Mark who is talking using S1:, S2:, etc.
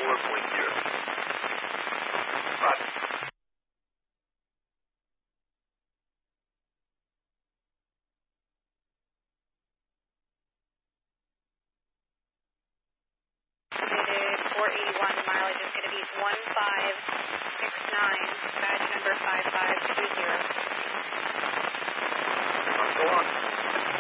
S1: Roger.
S2: Estimated 481, the mileage is going to be 1569, badge number 5520.
S1: Go on.